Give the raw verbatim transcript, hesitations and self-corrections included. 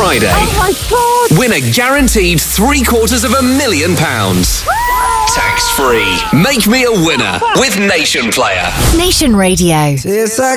Friday. Oh my God! Win a guaranteed three quarters of a million pounds. Tax free. Make me a winner with Nation Player. Nation Radio. It's like